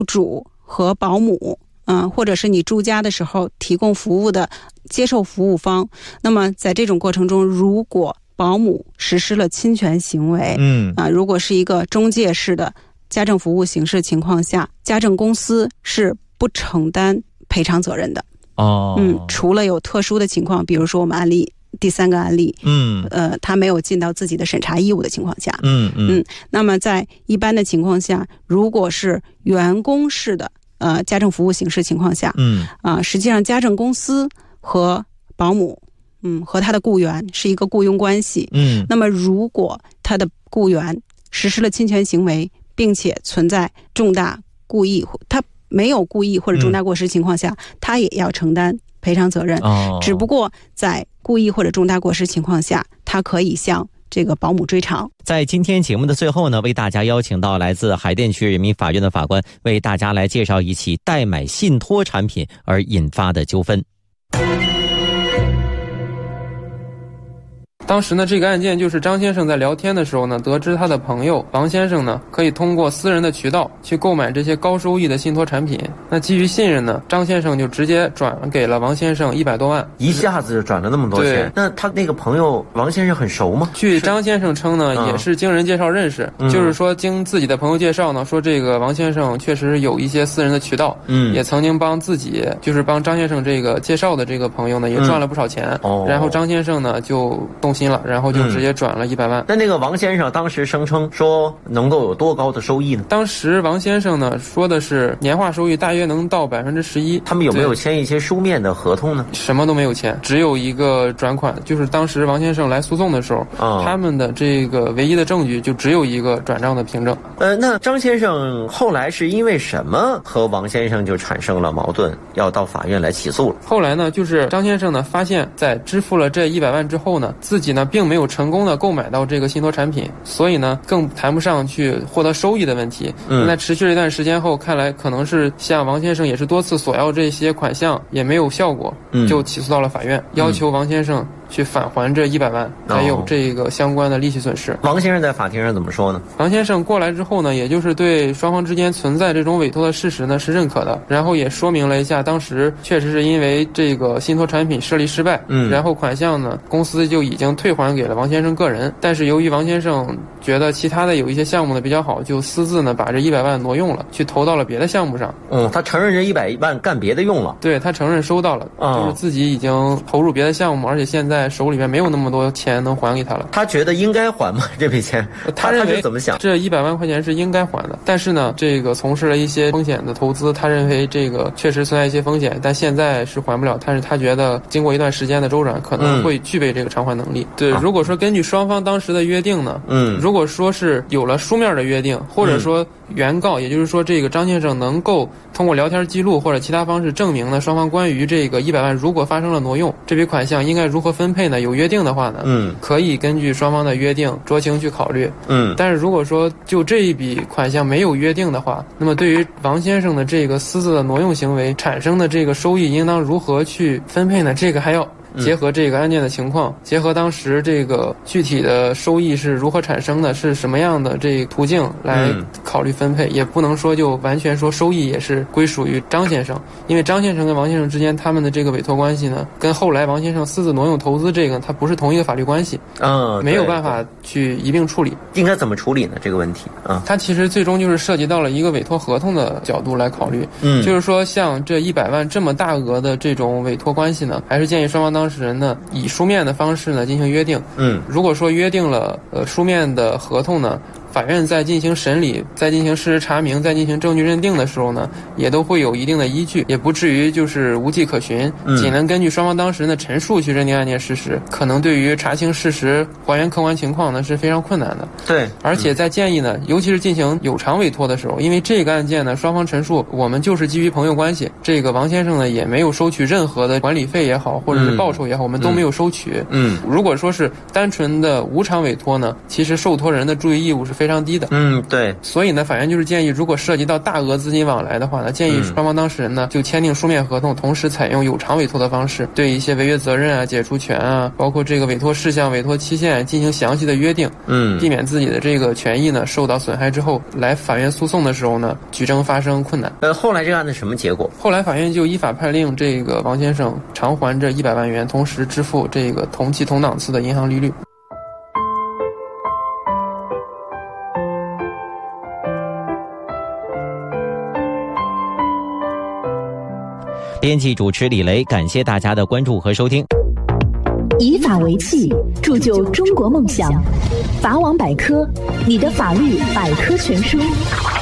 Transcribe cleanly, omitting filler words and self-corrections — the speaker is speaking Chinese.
主和保姆，或者是你住家的时候提供服务的接受服务方。那么在这种过程中，如果保姆实施了侵权行为，如果是一个中介式的家政服务形式情况下，家政公司是不承担赔偿责任的。除了有特殊的情况，比如说我们案例第3个案例，他没有尽到自己的审查义务的情况下，那么在一般的情况下，如果是员工式的家政服务形式情况下，实际上家政公司和保姆，和他的雇员是一个雇佣关系，那么如果他的雇员实施了侵权行为，并且存在重大故意，他没有故意或者重大过失情况下，他也要承担赔偿责任。只不过在故意或者重大过失情况下，他可以向这个保姆追偿。 在今天节目的最后呢，为大家邀请到来自海淀区人民法院的法官，为大家来介绍一起代买信托产品而引发的纠纷。 当时呢，这个案件就是张先生在聊天的时候呢，得知他的朋友王先生呢，可以通过私人的渠道去购买这些高收益的信托产品。那基于信任呢，张先生就直接转给了王先生100多万， 一下子就转了那么多钱。那他那个朋友王先生很熟吗？ 据张先生称呢，也是经人介绍认识，就是说经自己的朋友介绍呢，说这个王先生确实有一些私人的渠道，也曾经帮自己，就是帮张先生这个介绍的这个朋友呢，也赚了不少钱。然后张先生呢就动心了，然后就直接转了100万。 那个王先生当时声称说能够有多高的收益呢？ 当时王先生呢说的是年化收益大约能到11%。 他们有没有签一些书面的合同呢？ 什么都没有签，只有一个转款。就是当时王先生来诉讼的时候，他们的这个唯一的证据就只有一个转账的凭证。 那张先生后来是因为什么和王先生就产生了矛盾，要到法院来起诉了？ 后来呢，就是张先生呢发现在支付了这100万之后呢，自己呢并没有成功的购买到这个信托产品，所以呢更谈不上去获得收益的问题。那持续了一段时间后，看来可能是向王先生也是多次索要这些款项也没有效果，就起诉到了法院，要求王先生去返还这100万，还有这个相关的利息损失。 王先生在法庭上怎么说呢？ 王先生过来之后呢，也就是对双方之间存在这种委托的事实呢是认可的，然后也说明了一下当时确实是因为这个信托产品设立失败，然后款项呢公司就已经退还给了王先生个人，但是由于王先生觉得其他的有一些项目呢比较好，就私自呢把这100万挪用了，去投到了别的项目上。 他承认这100万干别的用了。 对，他承认收到了，就是自己已经投入别的项目，而且现在手里面没有那么多钱能还给他了。 他觉得应该还吗？这笔钱他认为是怎么想？ 这100万块钱是应该还的，但是呢这个从事了一些风险的投资，他认为这个确实存在一些风险，但现在是还不了，但是他觉得经过一段时间的周转可能会具备这个偿还能力。对，如果说根据双方当时的约定呢，如果说是有了书面的约定，或者说原告，也就是说这个张先生能够通过聊天记录或者其他方式证明呢，双方关于这个100万如果发生了挪用，这笔款项应该如何分配呢？有约定的话呢，可以根据双方的约定酌情去考虑。但是如果说就这一笔款项没有约定的话，那么对于王先生的这个私自的挪用行为产生的这个收益应当如何去分配呢？这个还要结合这个案件的情况，结合当时这个具体的收益是如何产生的，是什么样的这个途径来考虑分配，也不能说就完全说收益也是归属于张先生，因为张先生跟王先生之间他们的这个委托关系呢，跟后来王先生私自挪用投资这个它不是同一个法律关系，没有办法去一并处理。 应该怎么处理呢？这个问题它其实最终就是涉及到了一个委托合同的角度来考虑。就是说像这100万这么大额的这种委托关系呢，还是建议双方当事人呢以书面的方式呢进行约定。如果说约定了书面的合同呢，法院在进行审理、在进行事实查明、在进行证据认定的时候呢，也都会有一定的依据，也不至于就是无迹可寻，仅能根据双方当事人的陈述去认定案件事实，可能对于查清事实、还原客观情况呢是非常困难的。 对， 而且在建议呢，尤其是进行有偿委托的时候，因为这个案件呢，双方陈述我们就是基于朋友关系，这个王先生呢也没有收取任何的管理费也好，或者是报酬也好，我们都没有收取。如果说是单纯的无偿委托呢，其实受托人的注意义务是非常低的。 对。 所以呢，法院就是建议，如果涉及到大额资金往来的话呢，建议双方当事人呢就签订书面合同，同时采用有偿委托的方式，对一些违约责任啊、解除权啊，包括这个委托事项、委托期限进行详细的约定，避免自己的这个权益呢受到损害之后，来法院诉讼的时候呢，举证发生困难。 后来这个案子什么结果？ 后来法院就依法判令这个王先生偿还这100万元，同时支付这个同期同档次的银行利率。 编辑主持李雷，感谢大家的关注和收听。 以法为器，铸就中国梦想。法网百科，你的法律百科全书。